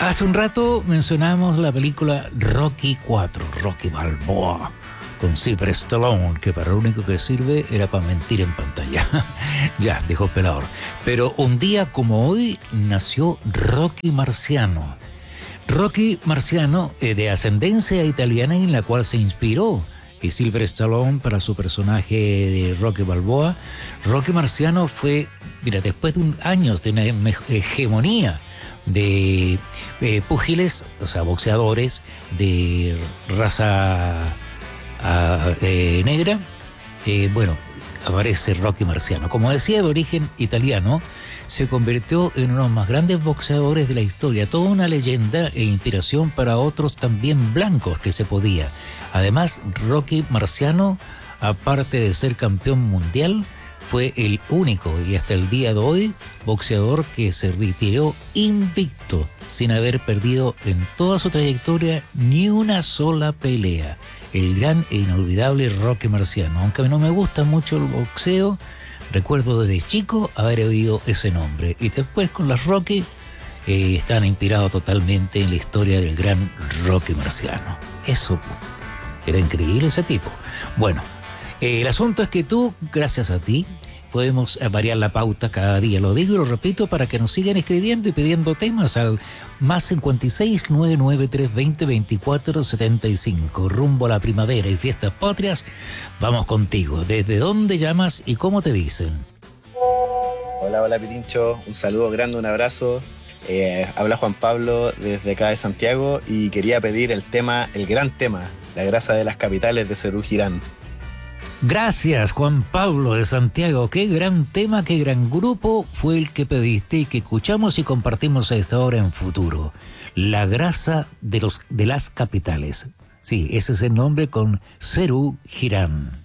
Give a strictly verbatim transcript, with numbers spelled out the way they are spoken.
Hace un rato mencionamos la película Rocky cuatro, Rocky Balboa, con Sylvester Stallone, que para lo único que sirve era para mentir en pantalla. Ya, dijo Pelador. Pero un día como hoy nació Rocky Marciano. Rocky Marciano, eh, de ascendencia italiana, en la cual se inspiró y Sylvester Stallone para su personaje de Rocky Balboa. Rocky Marciano fue, mira, después de un años de una hegemonía de eh, púgiles, o sea, boxeadores de raza a, eh, negra, eh, bueno, aparece Rocky Marciano. Como decía, de origen italiano, se convirtió en uno de los más grandes boxeadores de la historia, toda una leyenda e inspiración para otros también blancos que se podía. Además, Rocky Marciano, aparte de ser campeón mundial, fue el único y hasta el día de hoy boxeador que se retiró invicto, sin haber perdido en toda su trayectoria ni una sola pelea. El gran e inolvidable Rocky Marciano. Aunque a mí no me gusta mucho el boxeo, recuerdo desde chico haber oído ese nombre. Y después con las Rocky eh, están inspirados totalmente en la historia del gran Rocky Marciano. Eso era increíble, ese tipo. Bueno, eh, el asunto es que tú, gracias a ti, podemos variar la pauta cada día. Lo digo y lo repito para que nos sigan escribiendo y pidiendo temas al más cincuenta y seis, nueve nueve tres, veinte, veinticuatro, setenta y cinco. Rumbo a la primavera y fiestas patrias, vamos contigo. ¿Desde dónde llamas y cómo te dicen? Hola, hola Pirincho, un saludo grande, un abrazo. Eh, habla Juan Pablo desde acá de Santiago y quería pedir el tema, el gran tema, La grasa de las capitales de Serú Girán. Gracias, Juan Pablo de Santiago. Qué gran tema, qué gran grupo fue el que pediste y que escuchamos y compartimos a esta hora en Futuro. La grasa de, los, de las capitales. Sí, ese es el nombre con Serú Girán.